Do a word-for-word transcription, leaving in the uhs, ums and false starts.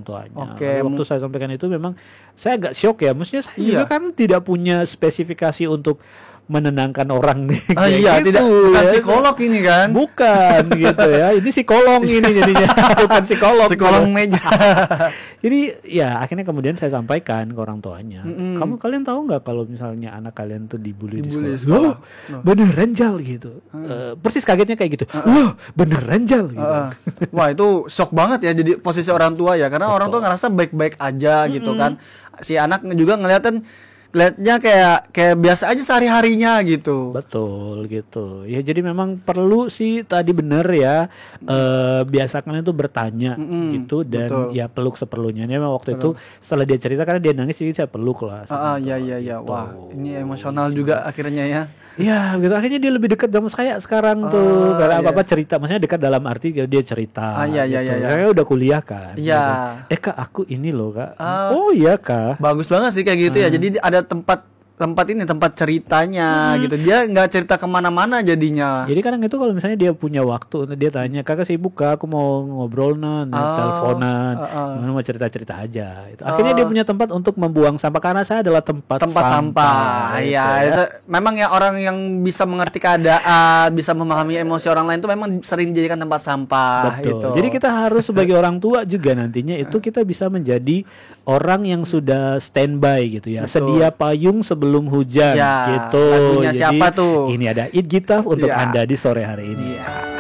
tuanya. Oke, Lalu waktu mu- saya sampaikan itu memang saya agak shock ya. Maksudnya saya Iya. juga kan tidak punya spesifikasi untuk menenangkan orang nih. Ah, kayak iya, gitu, tidak bukan ya. psikolog ini kan. Bukan gitu ya. Ini psikolog ini jadinya bukan psikolog. Psikolog gitu. meja. Jadi ya akhirnya kemudian saya sampaikan ke orang tuanya. Mm-mm. Kamu kalian tahu nggak kalau misalnya anak kalian tuh dibully, Dibully di di sekolah? sekolah. Loh, beneran Jal gitu. Eh, persis kagetnya kayak gitu. Loh, beneran Jal gitu. Heeh. Wah, itu shock banget ya jadi posisi orang tua ya, karena orang tua ngerasa baik-baik aja gitu kan. Si anak juga ngeliatin lihatnya kayak kayak biasa aja sehari-harinya gitu. Betul gitu. Ya jadi memang perlu sih tadi bener ya, eh biasakan itu bertanya Mm-mm, gitu dan betul. ya peluk seperlunya. Ini memang waktu itu setelah dia cerita karena dia nangis jadi saya peluk lah. Ah, ah, sama ya tuh, ya ya. gitu. Wah, ini emosional juga akhirnya ya. Ya gitu akhirnya dia lebih dekat sama saya sekarang tuh Oh, karena iya. apa-apa cerita, maksudnya dekat dalam arti dia cerita. Ah, iya, iya, gitu. iya, iya. Karena udah kuliah kan. Iya. gitu. Eh kak aku ini loh kak. Ah. Oh iya kak. Bagus banget sih kayak gitu ya. Jadi ada tempat tempat ini tempat ceritanya gitu. Dia nggak cerita kemana-mana jadinya. Jadi kadang itu kalau misalnya dia punya waktu, dia tanya kakak sibuk kak, aku mau ngobrol nah, Oh, teleponan, uh, uh. gimana mau cerita-cerita aja. Itu. Akhirnya dia punya tempat untuk membuang sampah karena saya adalah tempat, Tempat sampah, gitu ya, itu memang ya orang yang bisa mengerti keadaan, bisa memahami emosi orang lain itu memang sering dijadikan tempat sampah. Betul. Gitu. Jadi kita harus sebagai orang tua juga nantinya itu kita bisa menjadi orang yang sudah standby gitu ya, Betul. sedia payung sebelum hujan Ya, gitu. lagunya Jadi, siapa tuh? Ini ada It Gitaf untuk Ya. Anda di sore hari ini. Iya.